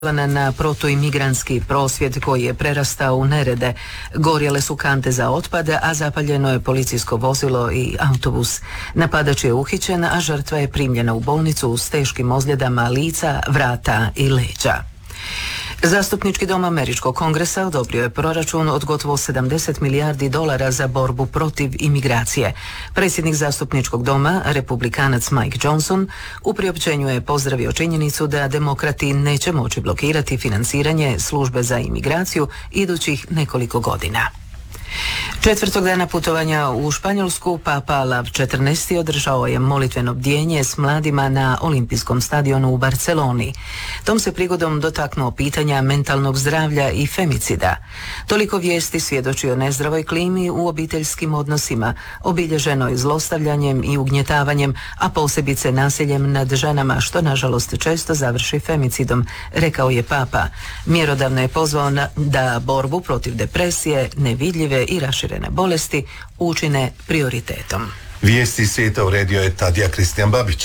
na protuimigrantski prosvjed koji je prerastao u nerede. Gorjele su kante za otpad, a zapaljeno je policijsko vozilo i autobus. Napadač je uhićen, a žrtva je primljena u bolnicu s teškim ozljedama lica, vrata i leđa. Zastupnički dom Američkog kongresa odobrio je proračun od gotovo $70 milijardi za borbu protiv imigracije. Predsjednik zastupničkog doma, republikanac Mike Johnson, u priopćenju je pozdravio činjenicu da demokrati neće moći blokirati financiranje službe za imigraciju idućih nekoliko godina. Četvrtog dana putovanja u Španjolsku Papa Lav XIV održao je molitveno bdjenje s mladima na Olimpijskom stadionu u Barceloni. Tom se prigodom dotaknuo pitanja mentalnog zdravlja i femicida. Toliko vijesti svjedoči o nezdravoj klimi u obiteljskim odnosima, obilježenoj zlostavljanjem i ugnjetavanjem, a posebice nasiljem nad ženama, što nažalost često završi femicidom, rekao je Papa. Mjerodavno je pozvao da borbu protiv depresije, nevidljive i raširene bolesti učine prioritetom. Vijesti svijeta uredio je Tadija Kristijan Babić.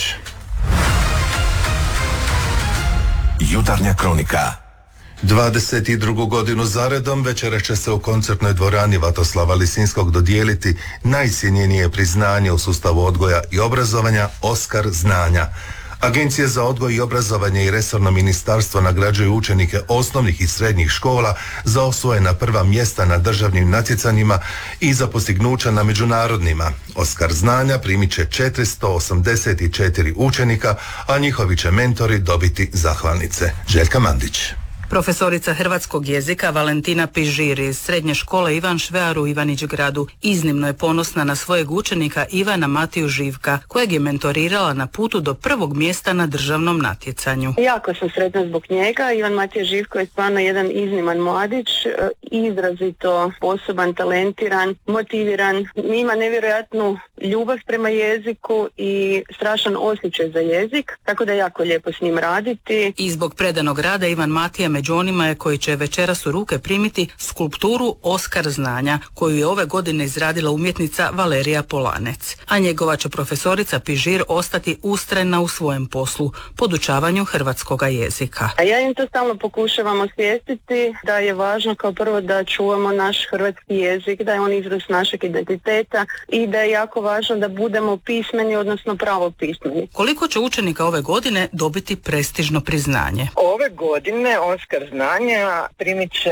Jutarnja kronika. 22. godinu zaredom večera će se u koncertnoj dvorani Vatoslava Lisinskog dodijeliti najcjenjenije priznanje u sustavu odgoja i obrazovanja Oskar znanja. Agencija za odgoj i obrazovanje i resorno ministarstvo nagrađuju učenike osnovnih i srednjih škola za osvojena prva mjesta na državnim natjecanjima i za postignuća na međunarodnima. Oskar znanja primit će 484 učenika, a njihovi će mentori dobiti zahvalnice. Željka Mandić. Profesorica hrvatskog jezika Valentina Pižir iz srednje škole Ivan Švear u Ivanić-Gradu iznimno je ponosna na svojeg učenika Ivana Matiju Živka, kojeg je mentorirala na putu do prvog mjesta na državnom natjecanju. Jako sam sretna zbog njega. Ivan Matija Živko je stvarno jedan izniman mladić, izrazito sposoban, talentiran, motiviran. Ima nevjerojatnu ljubav prema jeziku i strašan osjećaj za jezik, tako da je jako lijepo s njim raditi. I zbog predanog rada Ivan Matija među onima je koji će večeras u ruke primiti skulpturu Oskar znanja, koju je ove godine izradila umjetnica Valerija Polanec. A njegova će profesorica Pižir ostati ustrajna u svojem poslu, podučavanju hrvatskoga jezika. A ja im to stalno pokušavam osvijestiti da je važno kao prvo da čuvamo naš hrvatski jezik, da je on izraz našeg identiteta i da je jako važno da budemo pismeni, odnosno pravopismeni. Koliko će učenika ove godine dobiti prestižno priznanje? Ove godine Oskar znanja primit će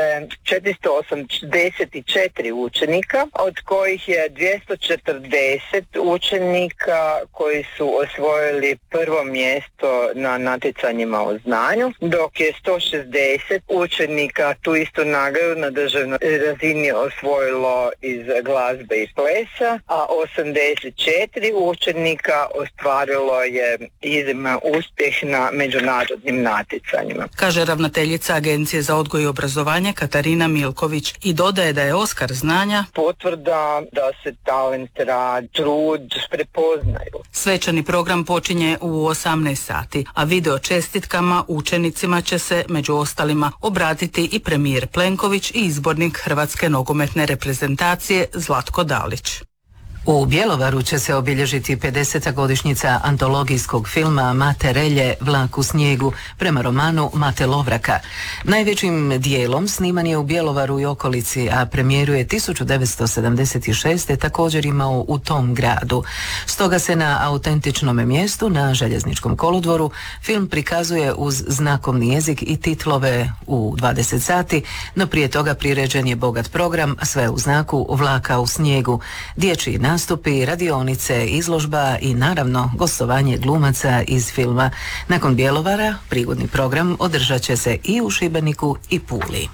484 učenika, od kojih je 240 učenika koji su osvojili prvo mjesto na natjecanjima o znanju, dok je 160 učenika tu istu nagradu na državnoj razini osvojilo iz glazbe i plesa, a 84 učenika ostvarilo je izniman uspjeh na međunarodnim natjecanjima. Kaže ravnateljica Agencije za odgoj i obrazovanje Katarina Milković i dodaje da je Oskar znanja potvrda da se talent, rad, trud prepoznaju. Svečani program počinje u 18 sati, a video čestitkama učenicima će se među ostalima obratiti i premijer Plenković i izbornik Hrvatske nogometne reprezentacije Zlatko Dalić. U Bjelovaru će se obilježiti 50. godišnjica antologijskog filma Mate Relje, Vlak u snijegu, prema romanu Mate Lovraka. Najvećim dijelom sniman je u Bjelovaru i okolici, a premijeru je 1976. također imao u tom gradu. Stoga se na autentičnom mjestu, na Željezničkom kolodvoru, film prikazuje uz znakovni jezik i titlove u 20 sati, no prije toga priređen je bogat program, sve u znaku Vlaka u snijegu. Dječji nastupi, radionice, izložba i naravno gostovanje glumaca iz filma. Nakon Bjelovara prigodni program održat će se i u Šibeniku i Puli.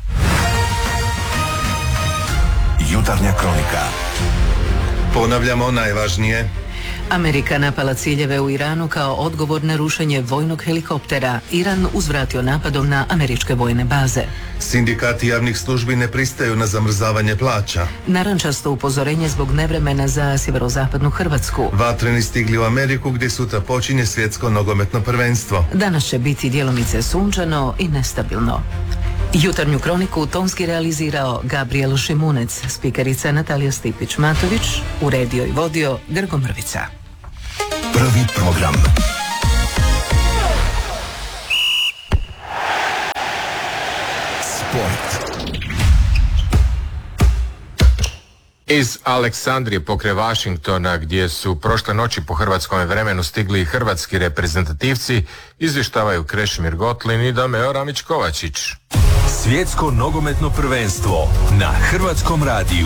Jutarnja kronika. Ponavljamo najvažnije. Amerika napala ciljeve u Iranu kao odgovor na rušenje vojnog helikoptera. Iran uzvratio napadom na američke vojne baze. Sindikati javnih službi ne pristaju na zamrzavanje plaća. Narančasto upozorenje zbog nevremena za sjeverozapadnu Hrvatsku. Vatreni stigli u Ameriku gdje sutra počinje svjetsko nogometno prvenstvo. Danas će biti djelomice sunčano i nestabilno. Jutarnju kroniku tonski realizirao Gabriel Šimunec, spikerica Natalija Stipić-Matović, uredio i vodio Grgo Mrvica. Prvi program. Sport. Iz Aleksandrije pokraj Washingtona, gdje su prošle noći po hrvatskom vremenu stigli hrvatski reprezentativci, izvještavaju Krešimir Gotlin i Dameo Ramić-Kovačić. Svjetsko nogometno prvenstvo na Hrvatskom radiju.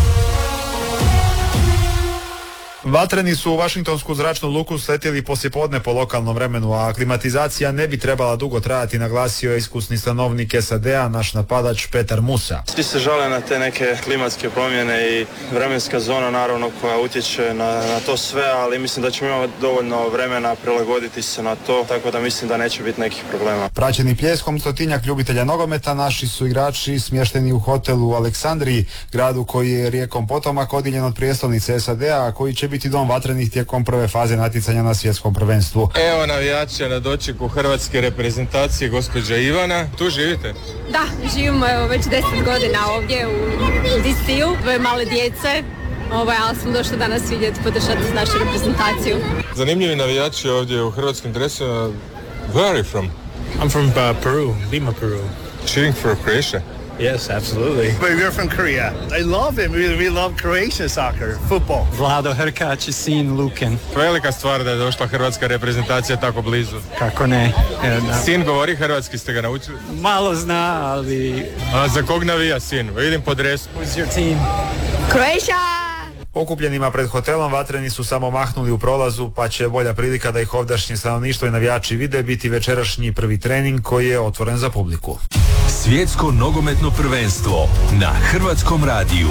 Vatreni su u Vašingtonsku zračnu luku sletjeli poslijepodne po lokalnom vremenu, a aklimatizacija ne bi trebala dugo trajati, naglasio je iskusni stanovnik SAD-a, naš napadač Petar Musa. Svi se žale na te neke klimatske promjene i vremenska zona naravno koja utječe na to sve, ali mislim da ćemo imati dovoljno vremena prilagoditi se na to, tako da mislim da neće biti nekih problema. Praćeni pljeskom stotinjak ljubitelja nogometa, naši su igrači smješteni u hotelu u Aleksandriji, gradu koji je rijekom potomak odiljen od prijestolnice SAD-a, a koji će biti dom vatrenih tijekom prve faze natjecanja na svjetskom prvenstvu. Evo navijača na dočeku hrvatske reprezentacije, gospođa Ivana. Tu živite? Da, živimo već 10 godina ovdje u DC-u, dvoje male djece, ali smo došli danas vidjeti, podržati našu reprezentaciju. Zanimljivi navijači ovdje u hrvatskim dresima. Where are you from? I'm from Peru, Lima, Peru. Cheering for Croatia? Yes, absolutely. But we're from Korea. I love it. We love Croatian soccer, football. Vlado Hrkać i sin Luken. Velika stvar da je došla hrvatska reprezentacija tako blizu. Kako ne? Sin govori hrvatski, ste ga naučili? Malo zna, ali... A za kog navija sin? Vidim po dresu. Who's your team? Croatia! Okupljenima pred hotelom vatreni su samo mahnuli u prolazu, pa će bolja prilika da ih ovdašnje stanovništvo i navijači vide biti večerašnji prvi trening koji je otvoren za publiku. Svjetsko nogometno prvenstvo na Hrvatskom radiju.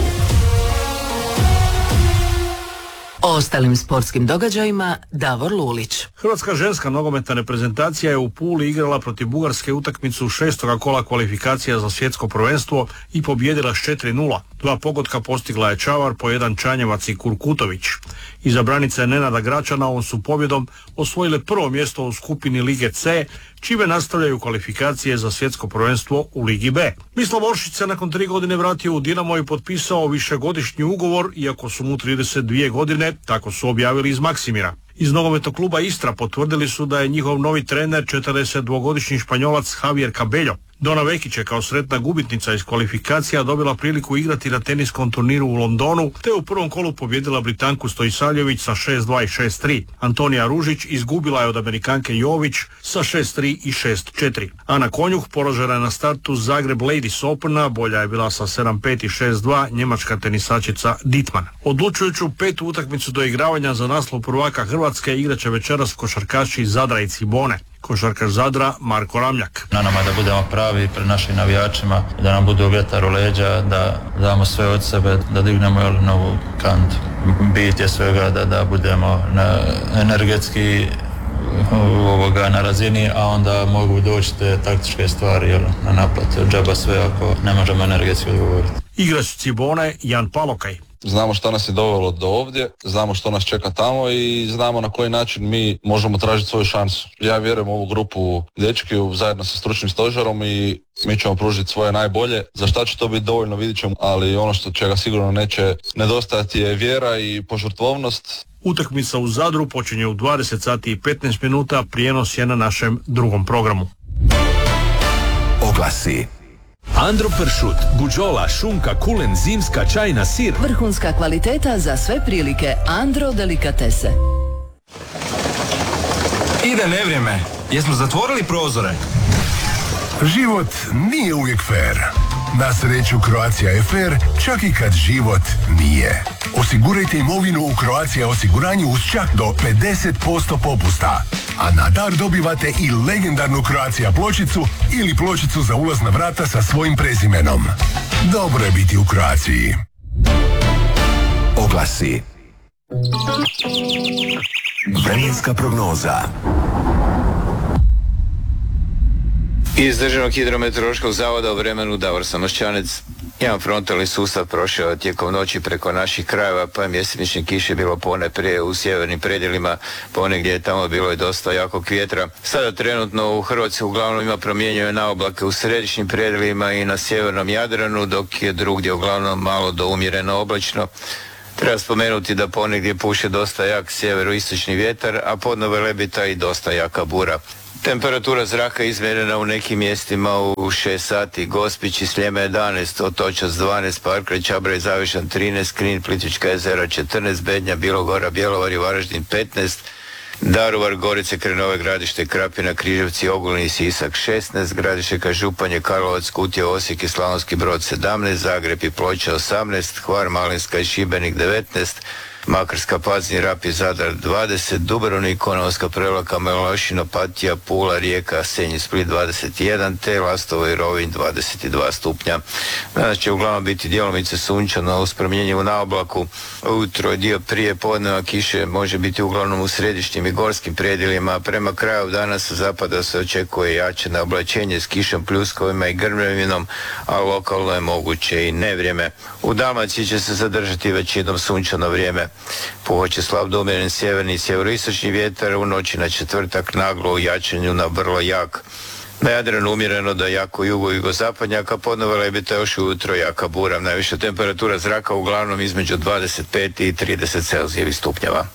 O ostalim sportskim događajima Davor Lulić. Hrvatska ženska nogometna reprezentacija je u Puli igrala protiv Bugarske utakmicu 6. kola kvalifikacija za svjetsko prvenstvo i pobijedila s 4-0. 2 pogotka postigla je Čavar, po 1 Čanjevac i Kurkutović. Iza branice Nenada Gračana ovom su pobjedom osvojile prvo mjesto u skupini Lige C, čime nastavljaju kvalifikacije za svjetsko prvenstvo u Ligi B. Mislav Oršić se nakon 3 godine vratio u Dinamo i potpisao višegodišnji ugovor, iako su mu 32 godine, tako su objavili iz Maksimira. Iz nogometnog kluba Istra potvrdili su da je njihov novi trener 42-godišnji Španjolac Javier Cabello. Dona Vekić je kao sretna gubitnica iz kvalifikacija dobila priliku igrati na teniskom turniru u Londonu, te u prvom kolu pobjedila Britanku Stojsaljević sa 6-2 i 6-3. Antonija Ružić izgubila je od Amerikanke Jović sa 6-3 i 6-4. Ana Konjuh poražena je na startu Zagreb Ladies Opena, bolja je bila sa 7-5 i 6-2 njemačka tenisačica Dittmann. Odlučujuću 5. utakmicu do igravanja za naslov prvaka Hrvatske igraće večeras košarkaši Zadra i Cibone. Košarkaš Zadra Marko Ramljak. Na nama da budemo pravi pred našim navijačima, da nam budu vjetar u leđa, da damo sve od sebe, da dignemo novu kantu. Bit je svega da budemo energetski na razini, a onda mogu doći te taktičke stvari na napad. Džaba sve ako ne možemo energetski odgovoriti. Igrač Cibone Jan Palokaj. Znamo što nas je dovelo do ovdje, znamo što nas čeka tamo i znamo na koji način mi možemo tražiti svoju šansu. Ja vjerujem u ovu grupu dečki zajedno sa stručnim stožerom i mi ćemo pružiti svoje najbolje. Za šta će to biti dovoljno vidit ćemo, ali ono što čega sigurno neće nedostajati je vjera i požrtvovnost. Utakmica u Zadru počinje u 20 sati i 15 minuta, prijenos je na našem drugom programu. Oglasi. Andro pršut, buđola, šunka, kulen, zimska, čajna, sir. Vrhunska kvaliteta za sve prilike. Andro delikatese. Ide nevrijeme. Jesmo zatvorili prozore? Život nije uvijek fair. Na sreću Croatia je fair, čak i kad život nije. Osigurajte imovinu u Croatia osiguranju uz čak do 50% popusta. A na dar dobivate i legendarnu Croatia pločicu ili pločicu za ulaz na vrata sa svojim prezimenom. Dobro je biti u Croaciji. Oglasi. Vremenska prognoza. Iz Državnog hidrometeorološkog zavoda o vremenu Davor Samošćanec. Jedan frontalni sustav prošao tijekom noći preko naših krajeva, pa je mjesečne kiše bilo ponajprije u sjevernim predjelima, ponegdje je tamo bilo i dosta jakog vjetra. Sada trenutno u Hrvatskoj uglavnom ima promijenjene naoblake u središnjim predjelima i na sjevernom Jadranu, dok je drugdje uglavnom malo do umjereno oblačno. Treba spomenuti da ponegdje puše dosta jak sjeveroistočni vjetar, a podno Velebita i dosta jaka bura. Temperatura zraka izmjerena u nekim mjestima u 6 sati. Gospić i Sljeme 11, Otočac 12, Parkraj, Čabraj, Zavišan 13, Knin, Plitvička jezera 14, Bednja, Bilogora, Bjelovar i Varaždin 15, Daruvar, Gorice, Krenove, Gradište, Krapina, Križevci, Ogulin i Sisak 16, Gradišćka, Županje, Karlovac, Kutija, Osijek i Slavonski Brod 17, Zagreb i Ploče 18, Hvar, Malinska i Šibenik 19, Makarska, Pazin, Rap i Zadar 20, Dubrovnik, Konovska, Prevlaka, Melošin, Opatija, Pula, Rijeka, Senj i Split 21, te Lastovo i Rovinj 22 stupnja. Danas će uglavnom biti djelomice sunčano uz promjenjivu na oblaku. Ujutro i dio prije podneva kiše može biti uglavnom u središnjim i gorskim predjelima. Prema kraju dana sa zapada se očekuje jače naoblačenje s kišom, pljuskovima i grmljavinom, a lokalno je moguće i nevrijeme. U Dalmaciji će se zadržati većinom sunčano vrijeme. Puhat će slab do umjeren sjeverni i sjeveroistočni vjetar, u noći na četvrtak naglo u jačanju na vrlo jak. Na Jadranu umjereno do jako jugozapadnjaka, podnova lebita još ujutro jaka bura. Najviša temperatura zraka uglavnom između 25 i 30 Celzijevih stupnjeva.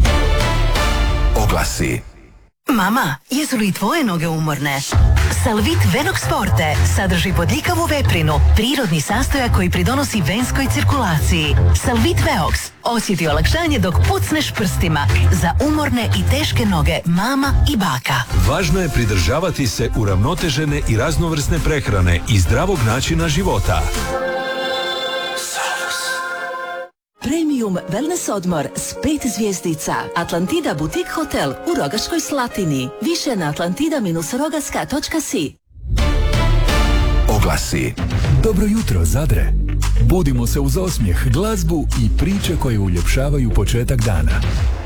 Oglasi. Mama, jesu li tvoje noge umorne? Salvit Venox Forte sadrži bodljikavu veprinu, prirodni sastojak koji pridonosi venskoj cirkulaciji. Salvit Veox osjeti olakšanje dok pucneš prstima za umorne i teške noge mama i baka. Važno je pridržavati se uravnotežene i raznovrsne prehrane i zdravog načina života. Premium wellness odmor s 5 zvjezdica. Atlantida Boutique Hotel u Rogaškoj Slatini. Više na atlantida-rogaska.si. Oglasi. Dobro jutro, Zadre. Budimo se uz osmijeh, glazbu i priče koje uljepšavaju početak dana.